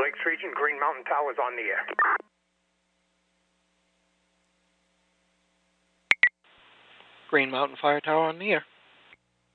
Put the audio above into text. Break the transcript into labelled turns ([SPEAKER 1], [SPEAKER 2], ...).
[SPEAKER 1] Lakes Region, Green Mountain Towers on the air.
[SPEAKER 2] Green Mountain Fire Tower on the air.